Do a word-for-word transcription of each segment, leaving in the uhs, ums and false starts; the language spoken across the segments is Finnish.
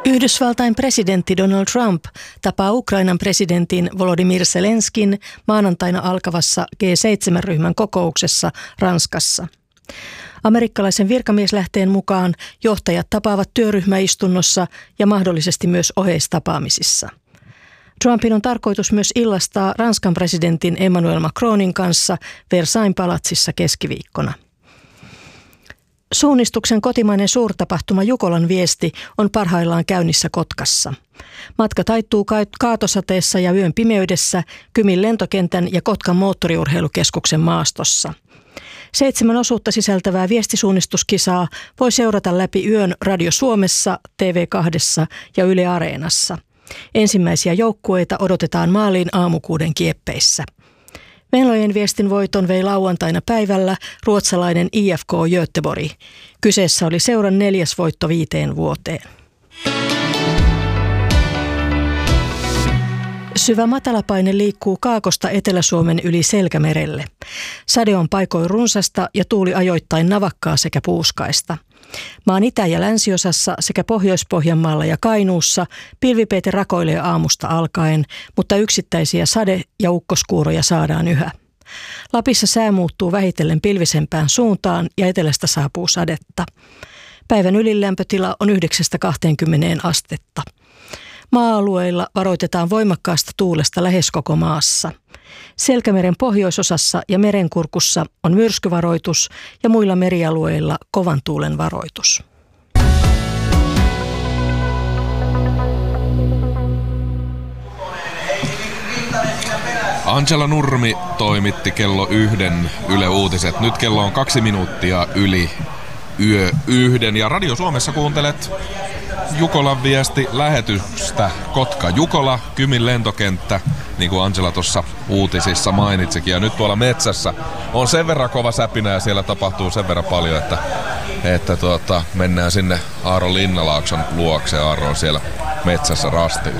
Yhdysvaltain presidentti Donald Trump tapaa Ukrainan presidentin Volodymyr Zelenskin maanantaina alkavassa G seitsemän -ryhmän kokouksessa Ranskassa. Amerikkalaisen virkamieslähteen mukaan johtajat tapaavat työryhmäistunnossa ja mahdollisesti myös oheistapaamisissa. Trumpin on tarkoitus myös illastaa Ranskan presidentin Emmanuel Macronin kanssa Versailles palatsissa keskiviikkona. Suunnistuksen kotimainen suurtapahtuma Jukolan viesti on parhaillaan käynnissä Kotkassa. Matka taittuu kaatosateessa ja yön pimeydessä Kymin lentokentän ja Kotkan moottoriurheilukeskuksen maastossa. Seitsemän osuutta sisältävää viestisuunnistuskisaa voi seurata läpi yön Radio Suomessa, T V kaksi ja Yle Areenassa. Ensimmäisiä joukkueita odotetaan maaliin aamukuuden kieppeissä. Venlojen viestin voiton vei lauantaina päivällä ruotsalainen I F K Göteborg. Kyseessä oli seuran neljäs voitto viiteen vuoteen. Syvä matalapaine liikkuu Kaakosta Etelä-Suomen yli Selkämerelle. Sade on paikoin runsasta ja tuuli ajoittain navakkaa sekä puuskaista. Maan itä- ja länsiosassa sekä Pohjois-Pohjanmaalla ja Kainuussa pilvipeite rakoilee aamusta alkaen, mutta yksittäisiä sade- ja ukkoskuuroja saadaan yhä. Lapissa sää muuttuu vähitellen pilvisempään suuntaan ja etelästä saapuu sadetta. Päivän ylilämpötila on yhdeksästä kahteenkymmeneen astetta. Maa-alueilla varoitetaan voimakkaasta tuulesta lähes koko maassa. Selkämeren pohjoisosassa ja merenkurkussa on myrskyvaroitus ja muilla merialueilla kovan tuulen varoitus. Angela Nurmi toimitti kello yhden Yle Uutiset. Nyt kello on kaksi minuuttia yli yö yhden ja Radio Suomessa kuuntelet Jukolan viesti lähetystä. Kotka Jukola, Kymin lentokenttä, niin kuin Angela tuossa uutisissa mainitsikin. Ja nyt tuolla metsässä on sen verran kova säpinä ja siellä tapahtuu sen verran paljon, että, että tuota, mennään sinne Aaro Linnalaakson luokse. Aaro on siellä metsässä rastilla.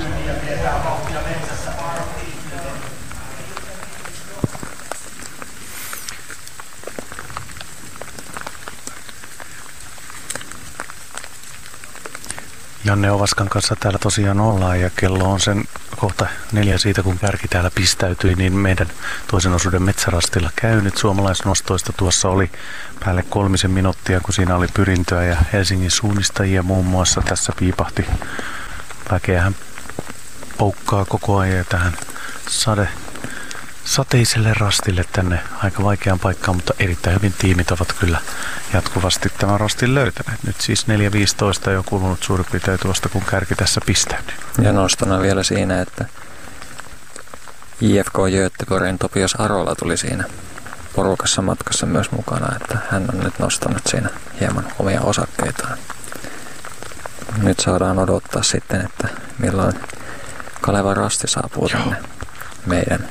Janne Ovaskan kanssa täällä tosiaan ollaan ja kello on sen kohta neljä siitä, kun kärki täällä pistäytyi, niin meidän toisen osuuden metsärastilla käynyt. Suomalaisnostoista tuossa oli päälle kolmisen minuuttia, kun siinä oli pyrintöä ja Helsingin suunnistajia muun muassa. Tässä piipahti väkeähän poukkaa koko ajan tähän sade, sateiselle rastille tänne aika vaikeaan paikkaan, mutta erittäin hyvin tiimit ovat kyllä jatkuvasti tämän rastin löytäneet. Nyt siis neljä viisitoista jo kulunut suurin piirtein tuosta, kun kärki tässä pistäytyy. Ja nostona vielä siinä, että I F K Göteborgin Topias Arola tuli siinä porukassa matkassa myös mukana, että hän on nyt nostanut siinä hieman omia osakkeitaan. Nyt saadaan odottaa sitten, että milloin Kalevan rasti saapuu tänne meidän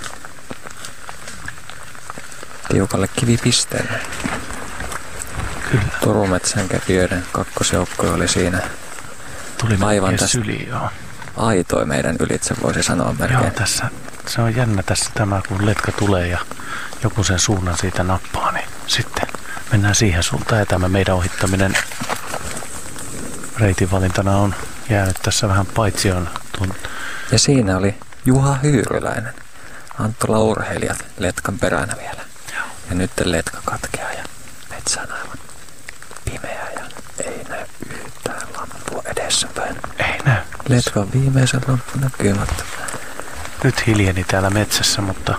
tiukalle kivipisteelle. Kyllä. Turumetsän kävijöiden kakkosjoukko oli siinä. Tuli aivan tästä syli, joo. Aitoi meidän ylitse, voisi sanoa melkein. Joo, tässä, se on jännä tässä tämä, kun letka tulee ja joku sen suunnan siitä nappaa, niin sitten mennään siihen suuntaan ja tämä meidän ohittaminen reitin valintana on jäänyt tässä vähän paitsioon. Ja siinä oli Juha Hyyryläinen, Anttola urheilijat letkan peränä vielä. Joo. Ja nyt letka katkeaa ja metsä on aivan pimeä ja ei näy yhtään lampua edessäpäin. Ei näy. Letkan viimeisen lamppu näkymättä. Nyt hiljeni täällä metsässä, mutta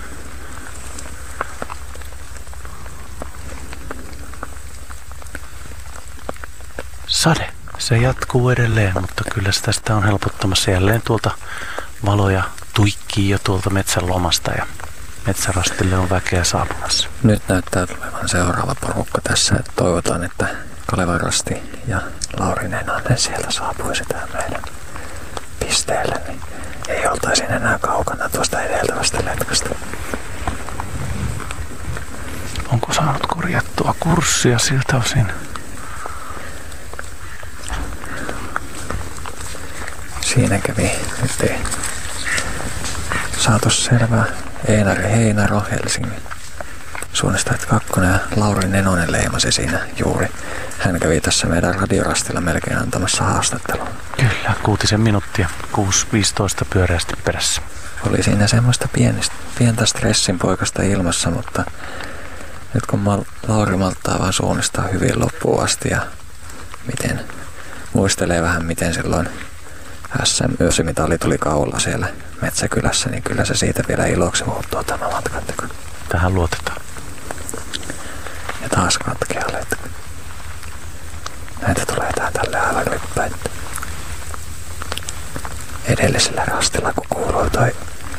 sade, se jatkuu edelleen, mutta kyllä se tästä on helpottamassa jälleen tuolta valoja tuikkii jo tuolta metsän lomasta ja metsärastille on väkeä saapumassa. Nyt näyttää tulevan seuraava porukka tässä, että toivotaan, että Kalevan rasti ja Lauri Nenanen sieltä saapuisi tähän meidän pisteelle, niin ei oltaisi enää kaukana tuosta edeltävästä letkasta. Onko saanut korjattua kurssia siltä osin? Siinä kävi, nyt ei saatu selvää. Einari Heinaro Helsingin suunnistajat kakkonen ja Lauri Nenonen leimasi siinä juuri hän kävi tässä meidän radiorastilla melkein antamassa haastattelua. Kyllä, kuutisen minuuttia, kuusi viisitoista pyöreästi perässä. Oli siinä semmoista pienistä, pientä stressin poikasta ilmassa, mutta nyt kun Mal- Lauri malttaa vaan suunnistaa hyvin loppuun asti ja miten, muistelee vähän miten silloin S M-yösimitali tuli kaulla siellä Metsäkylässä, niin kyllä se siitä vielä iloksi muuttuu tämä matkanteko. Tähän luotetaan. Ja taas katkealle, että näitä tulee tää tälle aivan ryppäin. Edellisellä rastilla, kun kuuluu toi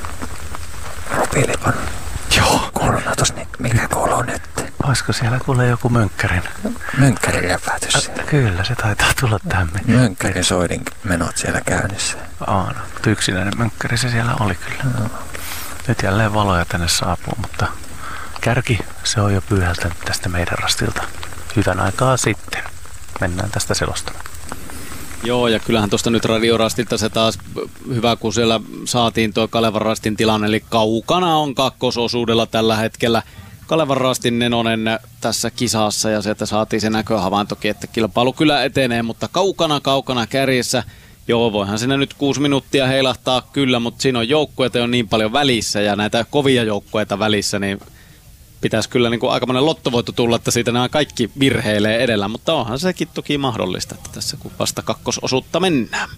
Rupilipon Joo. kuulunatus, niin mikä kuuluu nyt? Olisiko siellä kuule joku mönkkärin? Mönkkärin räpätys siellä. Kyllä, se taitaa tulla tämmöinen. Mönkkärin soidin menot siellä käynnissä. On, yksinäinen mönkkäri se siellä oli kyllä. No. Nyt jälleen valoja tänne saapuu, mutta kärki se on jo pyyhältänyt tästä meidän rastilta hyvän aikaa sitten. Mennään tästä selostamaan. Joo, ja kyllähän tuosta nyt radiorastilta se taas hyvä, kun siellä saatiin tuo Kalevan rastin tilanne, eli kaukana on kakkososuudella tällä hetkellä Kalevan rastin nenonen tässä kisassa, ja sieltä saatiin se näköhavaintokin, että kilpailu kyllä etenee, mutta kaukana kaukana kärjessä. Joo, voihan siinä nyt kuusi minuuttia heilahtaa kyllä, mutta siinä on joukkueita jo niin paljon välissä, ja näitä kovia joukkueita välissä, niin pitäisi kyllä niin kuin aikamoinen lottovoitto tulla, että siitä nämä kaikki virheilee edellä, mutta onhan sekin toki mahdollista, että tässä kun vasta kakkososuutta mennään.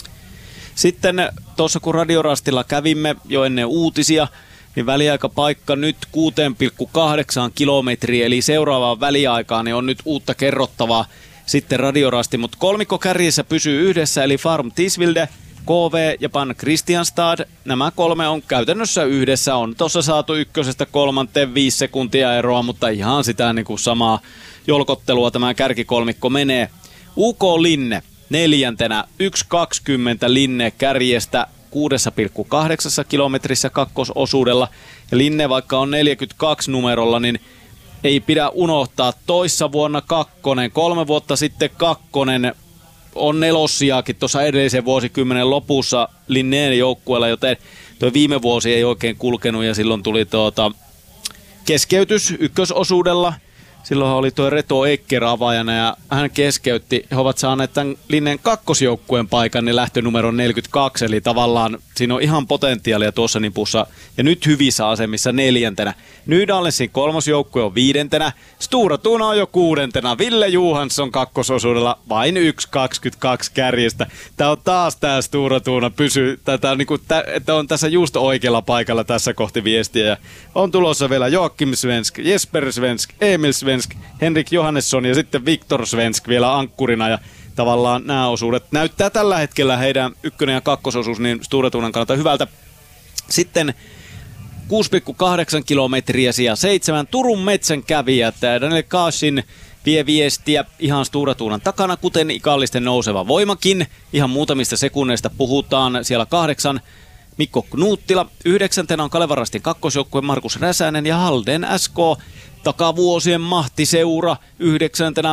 Sitten tuossa kun radiorastilla kävimme jo ennen uutisia, niin väliaikapaikka nyt kuusi pilkku kahdeksan kilometriä, eli seuraavaan väliaikaan niin on nyt uutta kerrottavaa sitten radiorasti, mutta kolmikko kärjessä pysyy yhdessä, eli Farm Tisvilde, K V ja Pan Kristianstad. Nämä kolme on käytännössä yhdessä. On tuossa saatu ykkösestä kolmanteen viisi sekuntia eroa, mutta ihan sitä niin kuin samaa jolkottelua tämä kärkikolmikko menee. U K Linne neljäntenä, yksi kaksikymmentä Linne kärjestä kuusi pilkku kahdeksan kilometrissä kakkososuudella. Ja Linne vaikka on neljäkymmentäkaksi numerolla, niin ei pidä unohtaa toissa vuonna kakkonen, kolme vuotta sitten kakkonen, on nelossiakin tuossa edellisen vuosikymmenen lopussa Linneen joukkueella, joten tuo viime vuosi ei oikein kulkenut ja silloin tuli tuota keskeytys ykkösosuudella. Silloin oli tuo Reto Ekker avaajana ja hän keskeytti. He ovat saaneet tämän Linneen kakkosjoukkueen paikan, niin lähtönumero neljäkymmentäkaksi, eli tavallaan siinä on ihan potentiaalia tuossa nipussa. Ja nyt hyvissä asemissa neljäntenä. Nydallensin kolmosjoukkue on viidentenä. Stora Tuna on jo kuudentena. Ville Johansson kakkososuudella vain yksi kaksikymmentäkaksi kärjestä. Tämä on taas tämä Stora Tuna pysyy, tätä on, niin kuin, että on tässä just oikealla paikalla tässä kohti viestiä. Ja on tulossa vielä Joakim Svensk, Jesper Svensk, Emil Svensk, Henrik Johannesson ja sitten Viktor Svensk vielä ankkurina, ja tavallaan nämä osuudet näyttää tällä hetkellä heidän ykkönen- ja kakkososuus niin Stora Tunan kannalta hyvältä. Sitten kuusi pilkku kahdeksan kilometriä sija seitsemän Turun metsän kävijät. Daniel Kaasin vie viestiä ihan Stora Tunan takana, kuten ikallisten nouseva voimakin. Ihan muutamista sekunneista puhutaan. Siellä kahdeksan Mikko Knuuttila. Yhdeksäntenä on Kalevan rastin kakkosjoukkue Markus Räsänen ja Halden S K. Takavuosien mahtiseura yhdeksäntenä.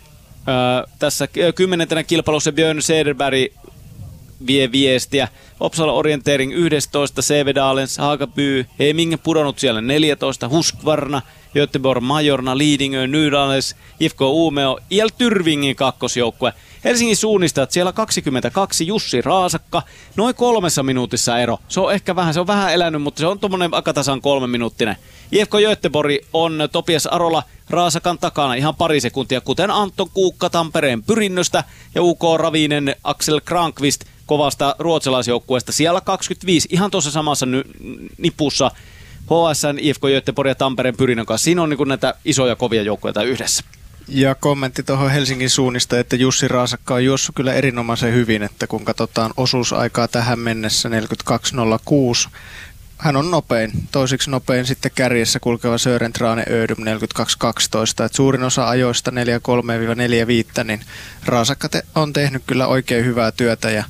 Öö, tässä kymmenentenä kilpailussa Björn Sederberg vie viestiä. Uppsala Orientering yksitoista, Sävedalens, Hagaby, Heming pudonnut siellä neljätoista, Husqvarna, Göteborg Majorna, Lidingö, Nydalens, I F K Umeå, I L Tyrvingin kakkosjoukkue. Helsingin suunnistajat siellä kaksikymmentäkaksi, Jussi Raasakka, noin kolmessa minuutissa ero. Se on ehkä vähän, se on vähän elänyt, mutta se on tommonen aika tasan kolme minuuttinen. I F K Göteborg on Topias Arola Raasakan takana ihan pari sekuntia, kuten Anton Kuukka Tampereen Pyrinnöstä ja U K Ravinen Axel Krankvist kovasta ruotsalaisjoukkueesta siellä kaksikymmentäviisi, ihan tuossa samassa ny- nipussa H S N, I F K Göteborg ja Tampereen Pyrinnön kanssa. Siinä on niin kuin näitä isoja kovia joukkueita yhdessä. Ja kommentti tuohon Helsingin suunnista, että Jussi Raasakka on juossut kyllä erinomaisen hyvin, että kun katsotaan osuusaikaa tähän mennessä neljäkymmentäkaksi nolla kuusi. Hän on nopein, toisiksi nopein sitten kärjessä kulkeva Sören Trane Ödum neljäkymmentäkaksi kaksitoista. Et suurin osa ajoista neljä kolme neljä viisi, niin Raasakka te- on tehnyt kyllä oikein hyvää työtä ja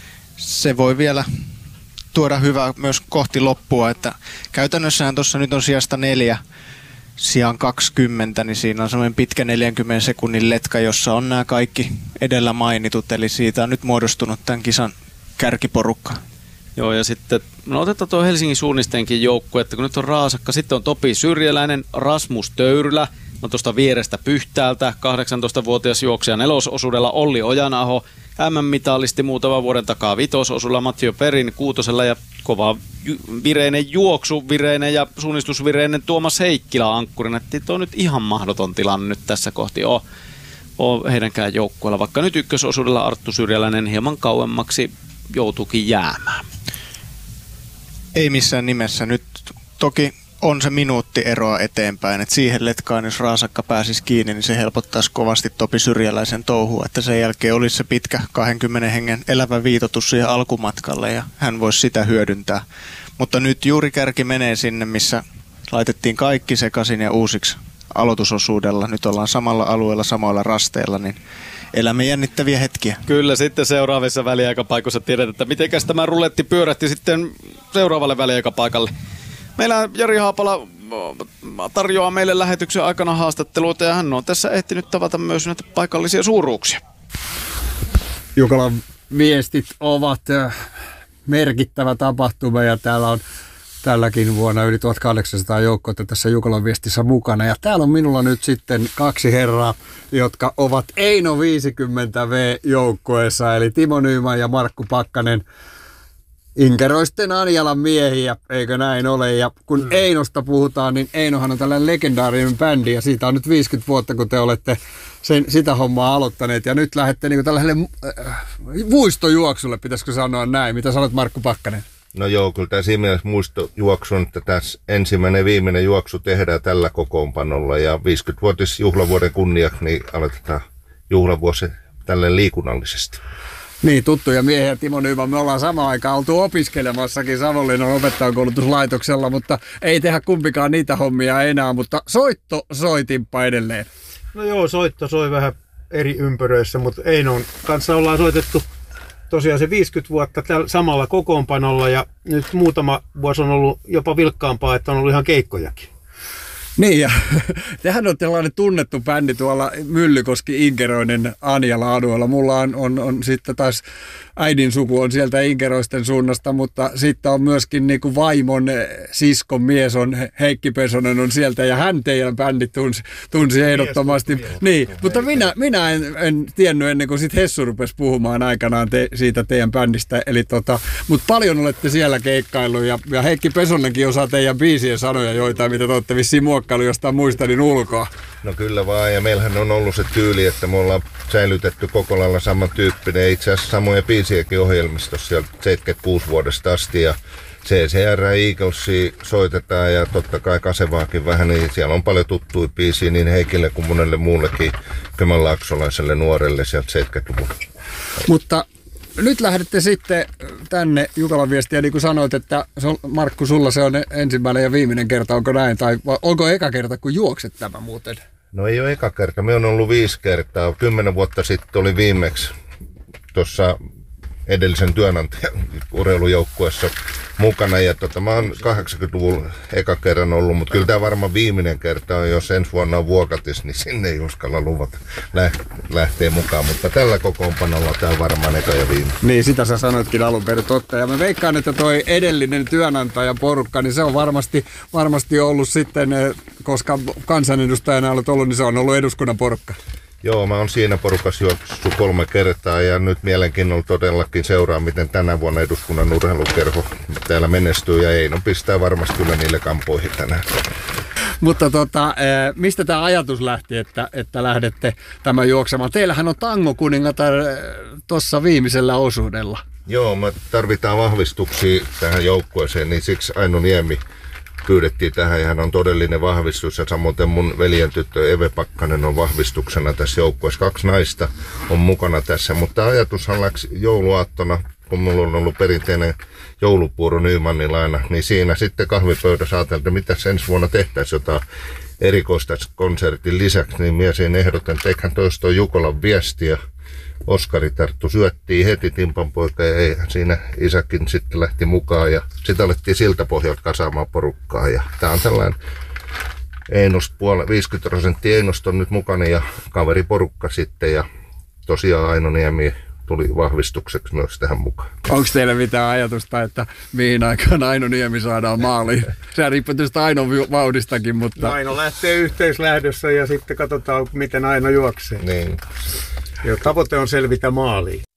se voi vielä tuoda hyvää myös kohti loppua, että käytännössähän tuossa nyt on sijasta neljä sijaan kaksikymmentä, niin siinä on semmoinen pitkä neljänkymmenen sekunnin letka, jossa on nämä kaikki edellä mainitut, eli siitä on nyt muodostunut tämän kisan kärkiporukka. Joo, ja sitten no otetaan tuo Helsingin suunnistenkin joukkue, että kun nyt on Raasakka, sitten on Topi Syrjäläinen, Rasmus Töyrylä, No tuosta vierestä Pyhtäältä kahdeksantoistavuotias juoksija nelososuudella Olli Ojanaho, M M-mitalisti muutaman vuoden takaa vitososuudella Mathieu Perin kuutosella ja kova vireinen juoksu, vireinen ja suunnistusvireinen Tuomas Heikkilä ankkurina. Tuo on nyt ihan mahdoton tilanne nyt tässä kohti on, on heidänkään joukkueella, vaikka nyt ykkösosuudella Arttu Syrjäläinen hieman kauemmaksi joutuukin jäämään. Ei missään nimessä. Nyt toki on se minuutti eroa eteenpäin, että siihen letkaan, jos Raasakka pääsisi kiinni, niin se helpottaisi kovasti Topi Syrjäläisen touhua, että sen jälkeen olisi se pitkä kahdenkymmenen hengen elävä viitotus siihen alkumatkalle ja hän voisi sitä hyödyntää. Mutta nyt juuri kärki menee sinne, missä laitettiin kaikki sekaisin ja uusiksi aloitusosuudella. Nyt ollaan samalla alueella, samoilla rasteilla, niin elämme jännittäviä hetkiä. Kyllä, sitten seuraavissa väliaikapaikoissa tiedetään, että mitenkäs tämä ruletti pyörähti sitten seuraavalle väliaikapaikalle. Meillä Jari Haapala tarjoaa meille lähetyksen aikana haastatteluita ja hän on tässä ehtinyt tavata myös näitä paikallisia suuruuksia. Jukolan viestit ovat merkittävä tapahtuma ja täällä on tälläkin vuonna yli tuhatkahdeksansataa joukkoa tässä Jukolan viestissä mukana. Ja täällä on minulla nyt sitten kaksi herraa, jotka ovat Eino viisikymmentä V-joukkueessa, eli Timo Nyman ja Markku Pakkanen. Inkeroisten Anjalan miehiä, eikö näin ole? Ja kun Einosta puhutaan, niin Einohan on tällainen legendaarinen bändi ja siitä on nyt viisikymmentä vuotta, kun te olette sen, sitä hommaa aloittaneet. Ja nyt lähdette niin tällaiselle äh, muistojuoksulle, pitäisikö sanoa näin. Mitä sanot Markku Pakkanen? No joo, kyllä tämä siinä mielessä muistojuoksu on, että tässä ensimmäinen viimeinen juoksu tehdään tällä kokoonpanolla. Ja viisikymmenvuotis juhlavuoden kunniaksi niin aloitetaan juhlavuosi tälleen liikunnallisesti. Niin, tuttuja miehiä Timo Nyman. Me ollaan samaan aikaan oltu opiskelemassakin Savonlinnan opettajankoulutuslaitoksella, mutta ei tehdä kumpikaan niitä hommia enää, mutta soitto soitinpa edelleen. No joo, soitto soi vähän eri ympyröissä, mutta Einon kanssa ollaan soitettu tosiaan se viisikymmentä vuotta tällä samalla kokoonpanolla ja nyt muutama vuosi on ollut jopa vilkkaampaa, että on ollut ihan keikkojakin. Niin, ja tehän on tällainen tunnettu bändi tuolla Myllykoski Inkeroinen Anjala-alueella. Mulla on, on, on sitten taas äidin suku on sieltä Inkeroisten suunnasta, mutta sitten on myöskin niin kuin vaimon siskon mies on Heikki Pesonen on sieltä ja hän teidän bändi tunsi, tunsi ehdottomasti. Mies, niin, mies, mutta minä, minä en, en tiennyt ennen kuin sit Hessu rupesi puhumaan aikanaan te, siitä teidän bändistä. Eli tota, mutta paljon olette siellä keikkaillut ja, ja Heikki Pesonenkin osaa teidän biisien sanoja joitain, mitä te olette vissiin muokkailu jostain muistelin ulkoa. No kyllä vaan, ja meillähän on ollut se tyyli, että me ollaan säilytetty koko lailla samantyyppinen, itse asiassa samoja biisiäkin ohjelmistossa sieltä seitsemänkymmentäkuusi vuodesta asti, ja C C R Eaglesia soitetaan, ja totta kai Kasevaakin vähän, niin siellä on paljon tuttuja biisiä niin Heikille kuin monelle muullekin kymenlaaksolaiselle nuorelle sieltä seitsemänkymmentäluvun. Mutta nyt lähdette sitten tänne Jukolan viestiä, niin kuin sanoit, että Markku, sulla se on ensimmäinen ja viimeinen kerta, onko näin? Tai onko eka kerta, kun juokset tämä muuten? No ei ole eka kerta, me on ollut viisi kertaa. Kymmenen vuotta sitten oli viimeksi tuossa edellisen työnantajan urheilujoukkueessa mukana. Ja tota, mä oon kahdeksankymmentäluvun eka kerran ollut, mutta kyllä tämä varmaan viimeinen kerta on, jos ensi vuonna on Vuokatis, niin sinne ei uskalla luvata lähteä mukaan. Mutta tällä kokoonpanolla tämä on varmaan eka ja viimeinen. Niin, sitä sä sanoitkin alun perin totta. Ja mä veikkaan, että toi edellinen työnantajan porukka, niin se on varmasti, varmasti ollut sitten, koska kansanedustajana olet ollut, niin se on ollut eduskunnan porukka. Joo, mä oon siinä porukassa juossut kolme kertaa ja nyt mielenkiinnolla todellakin seuraa, miten tänä vuonna eduskunnan urheilukerho täällä menestyy ja Eino pistää varmasti kyllä niille kampoihin tänään. Mutta tota, mistä tämä ajatus lähti, että, että lähdette tämän juoksemaan? Teillähän on Tango kuningatar tuossa viimeisellä osuudella. Joo, me tarvitaan vahvistuksia tähän joukkueeseen, niin siksi Aino Niemi pyydettiin tähän ja hän on todellinen vahvistus ja samoin mun veljen tyttö Eve Pakkanen on vahvistuksena tässä joukkueessa. Kaksi naista on mukana tässä, mutta ajatushan läksi jouluaattona, kun mulla on ollut perinteinen joulupuuro Nymanilla aina, niin siinä sitten kahvipöydässä ajateltiin, että mitäs ensi vuonna tehtäisiin jotain erikoista konsertin lisäksi, niin minä siinä ehdotan, että eiköhän toista on Jukolan viestiä. Oskari tarttu syöttiin heti timpanpoika ja ei, siinä isäkin sitten lähti mukaan ja sitten alettiin siltä pohjalta kasaamaan porukkaa ja tää on tällainen Einosta puolella, viisikymmentä prosenttia Einosta on nyt mukana ja kaveriporukka sitten ja tosiaan Aino Niemi tuli vahvistukseksi myös tähän mukaan. Onko teillä mitään ajatusta, että mihin aikaan Aino Niemi saadaan maaliin? Sehän riippuu tietysti Ainon vauhdistakin, mutta... Aino lähtee yhteislähdössä ja sitten katsotaan, miten Aino juoksee. Niin. Ja tavoite on selvitä maaliin.